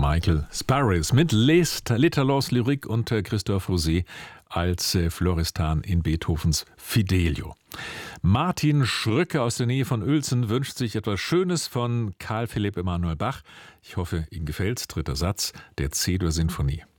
Michael Sparrows mit L'étalons Lyrique und Christophe Rousset als Florestan in Beethovens Fidelio. Martin Schröcke aus der Nähe von Uelzen wünscht sich etwas Schönes von Carl Philipp Emanuel Bach. Ich hoffe, Ihnen gefällt's. 3. Satz der C-Dur-Sinfonie.